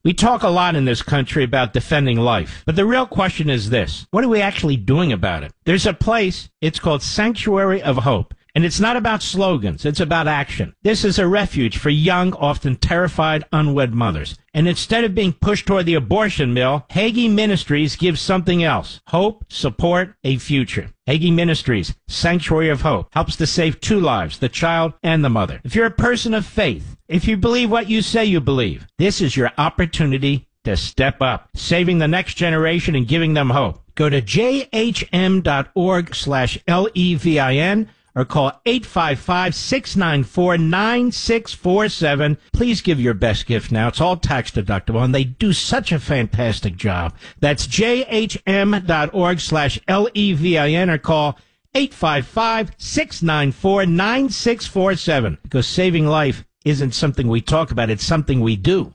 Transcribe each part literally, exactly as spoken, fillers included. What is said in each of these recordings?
We talk a lot in this country about defending life, but the real question is this: what are we actually doing about it? There's a place, it's called Sanctuary of Hope, and it's not about slogans, it's about action. This is a refuge for young, often terrified, unwed mothers. And instead of being pushed toward the abortion mill, Hagee Ministries gives something else: hope, support, a future. Hagee Ministries, Sanctuary of Hope, helps to save two lives, the child and the mother. If you're a person of faith, if you believe what you say you believe, this is your opportunity to step up, saving the next generation and giving them hope. Go to jhm.org slash L-E-V-I-N or call eight five five, six nine four, nine six four seven. Please give your best gift now. It's all tax deductible, and they do such a fantastic job. That's jhm.org slash L-E-V-I-N or call eight five five, six nine four, nine six four seven. Because saving life isn't something we talk about, it's something we do.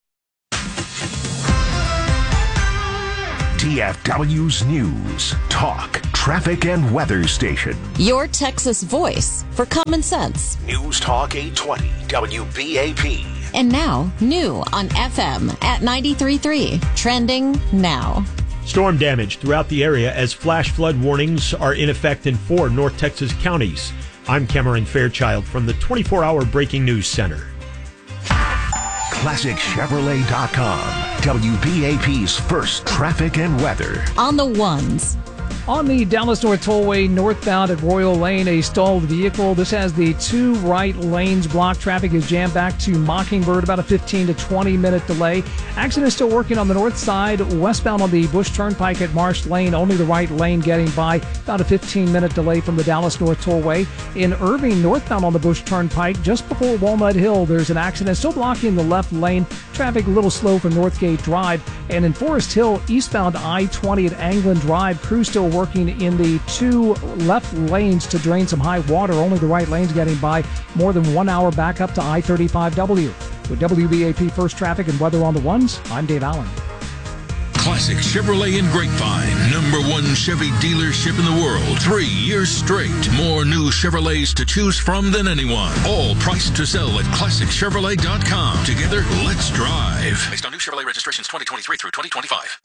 D F W's News, Talk, Traffic, and Weather Station. Your Texas voice for common sense. News Talk eight twenty, W B A P. And now, new on F M at ninety-three point three. Trending now. Storm damage throughout the area as flash flood warnings are in effect in four North Texas counties. I'm Cameron Fairchild from the twenty-four hour Breaking News Center. Classic Chevrolet dot com, W B A P's first traffic and weather. On the ones. On the Dallas North Tollway northbound at Royal Lane, a stalled vehicle. This has the two right lanes blocked. Traffic is jammed back to Mockingbird, about a fifteen to twenty minute delay. Accident is still working on the north side. Westbound on the Bush Turnpike at Marsh Lane, only the right lane getting by. About a fifteen minute delay from the Dallas North Tollway. In Irving, northbound on the Bush Turnpike, just before Walnut Hill, there's an accident still blocking the left lane. Traffic a little slow from Northgate Drive. And in Forest Hill, eastbound I twenty at Anglin Drive, crew still working in the two left lanes to drain some high water. Only the right lane's getting by. More than one hour back up to I thirty-five W. With W B A P First Traffic and Weather on the Ones, I'm Dave Allen. Classic Chevrolet in Grapevine, number one Chevy dealership in the world. Three years straight. More new Chevrolets to choose from than anyone. All priced to sell at Classic Chevrolet dot com. Together, let's drive. Based on new Chevrolet registrations twenty twenty-three through twenty twenty-five.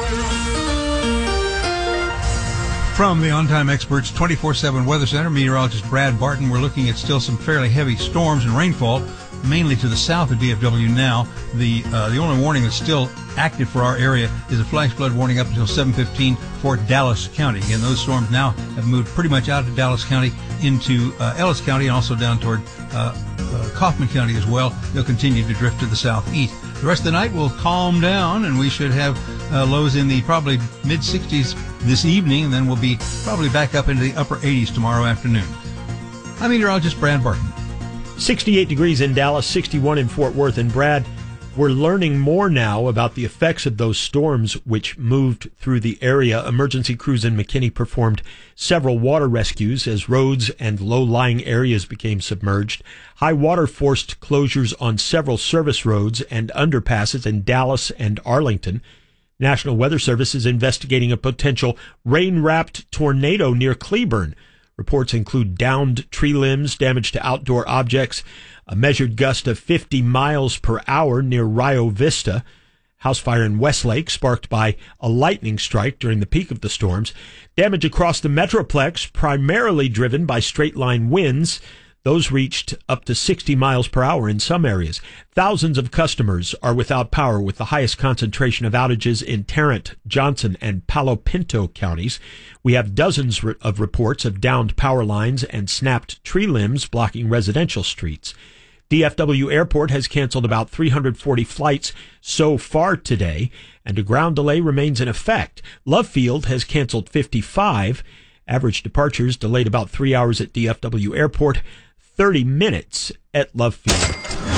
From the On Time Experts twenty-four seven Weather Center, meteorologist Brad Barton, we're looking at still some fairly heavy storms and rainfall, mainly to the south of D F W now. The uh, the only warning that's still active for our area is a flash flood warning up until seven fifteen for Dallas County. And those storms now have moved pretty much out of Dallas County into uh, Ellis County and also down toward uh, uh, Kaufman County as well. They'll continue to drift to the southeast. The rest of the night will calm down, and we should have uh, lows in the probably mid-sixties this evening, and then we'll be probably back up into the upper eighties tomorrow afternoon. I'm meteorologist Brad Barton. sixty-eight degrees in Dallas, sixty-one in Fort Worth. And Brad, we're learning more now about the effects of those storms which moved through the area. Emergency crews in McKinney performed several water rescues as roads and low-lying areas became submerged. High water forced closures on several service roads and underpasses in Dallas and Arlington. National Weather Service is investigating a potential rain-wrapped tornado near Cleburne. Reports include downed tree limbs, damage to outdoor objects, a measured gust of fifty miles per hour near Rio Vista. House fire in Westlake sparked by a lightning strike during the peak of the storms. Damage across the Metroplex, primarily driven by straight-line winds. Those reached up to sixty miles per hour in some areas. Thousands of customers are without power, with the highest concentration of outages in Tarrant, Johnson, and Palo Pinto counties. We have dozens of reports of downed power lines and snapped tree limbs blocking residential streets. D F W Airport has canceled about three hundred forty flights so far today, and a ground delay remains in effect. Love Field has canceled fifty-five. Average departures delayed about three hours at D F W Airport, thirty minutes at Love Field.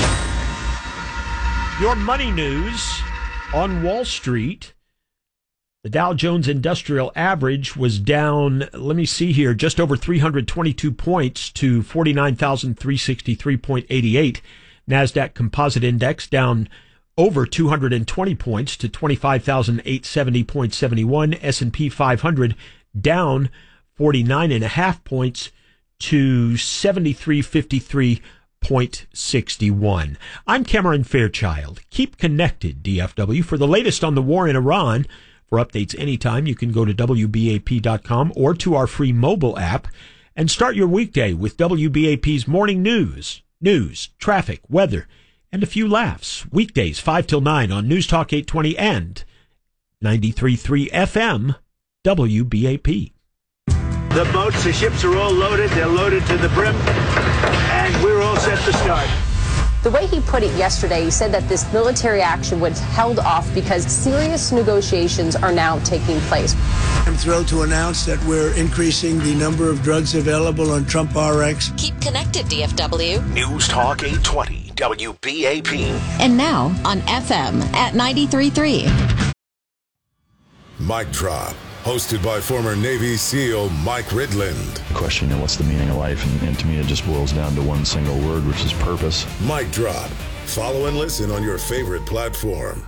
Your money news on Wall Street. The Dow Jones Industrial Average was down, let me see here, just over three hundred twenty-two points to forty-nine thousand three hundred sixty-three point eight eight. NASDAQ Composite Index down over two hundred twenty points to twenty-five thousand eight hundred seventy point seven one. S and P five hundred down forty-nine and a half points to seventy-three fifty-three point six one. I'm Cameron Fairchild. Keep connected, D F W, for the latest on the war in Iran. For updates anytime, you can go to W B A P dot com or to our free mobile app and start your weekday with W B A P's morning news, news, traffic, weather, and a few laughs. Weekdays five till nine on News Talk eight twenty and ninety-three point three F M W B A P. The boats, the ships are all loaded. They're loaded to the brim, and we're all set to start. The way he put it yesterday, he said that this military action was held off because serious negotiations are now taking place. I'm thrilled to announce that we're increasing the number of drugs available on Trump R X. Keep connected, D F W. News Talk eight twenty W B A P. And now on F M at ninety-three point three. Mic Drop, hosted by former Navy SEAL Mike Ridland. Question, you know, what's the meaning of life? And, and to me, it just boils down to one single word, which is purpose. Mic Drop. Follow and listen on your favorite platform.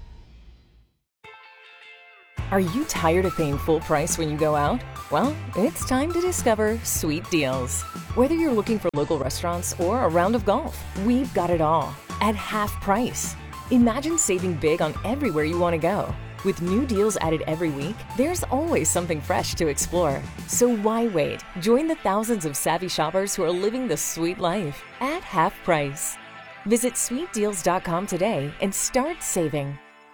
Are you tired of paying full price when you go out? Well, it's time to discover Sweet Deals. Whether you're looking for local restaurants or a round of golf, we've got it all at half price. Imagine saving big on everywhere you want to go. With new deals added every week, there's always something fresh to explore. So why wait? Join the thousands of savvy shoppers who are living the sweet life at half price. Visit sweet deals dot com today and start saving.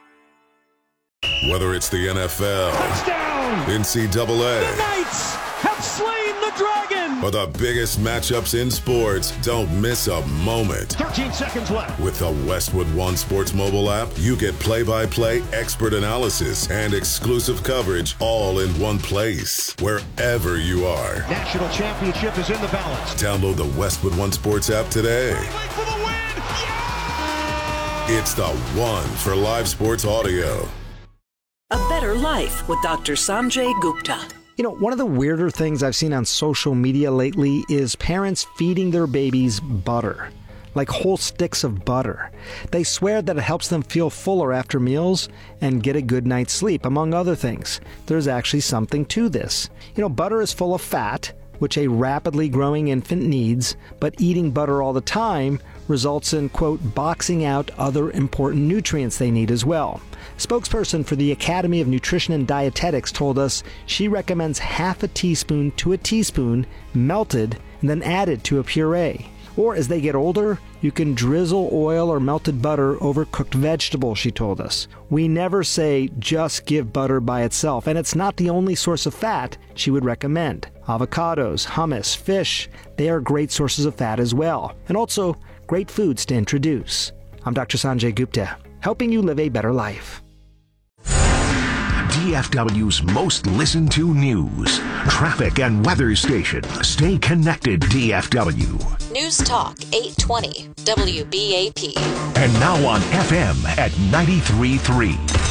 Whether it's the N F L, Touchdown! N C double A, The Knights have slain the dragon! or the biggest matchups in sports, don't miss a moment. thirteen seconds left. With the Westwood One Sports mobile app, you get play-by-play expert analysis and exclusive coverage all in one place, wherever you are. National championship is in the balance. Download the Westwood One Sports app today. For the win! Yeah! It's the one for live sports audio. A Better Life with Doctor Sanjay Gupta. You know, one of the weirder things I've seen on social media lately is parents feeding their babies butter, like whole sticks of butter. They swear that it helps them feel fuller after meals and get a good night's sleep, among other things. There's actually something to this. You know, butter is full of fat, which a rapidly growing infant needs, but eating butter all the time results in, quote, boxing out other important nutrients they need as well. Spokesperson for the Academy of Nutrition and Dietetics told us she recommends half a teaspoon to a teaspoon melted and then added to a puree. Or as they get older, you can drizzle oil or melted butter over cooked vegetables, she told us. We never say just give butter by itself, and it's not the only source of fat she would recommend. Avocados, hummus, fish, they are great sources of fat as well, and also great foods to introduce. I'm Doctor Sanjay Gupta, helping you live a better life. D F W's most listened to news, traffic, and weather station. Stay connected, D F W. News Talk eight twenty W B A P. And now on F M at ninety-three point three.